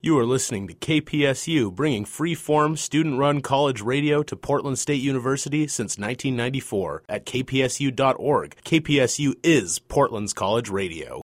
You are listening to KPSU, bringing free-form, student-run college radio to Portland State University since 1994 at kpsu.org. KPSU is Portland's college radio.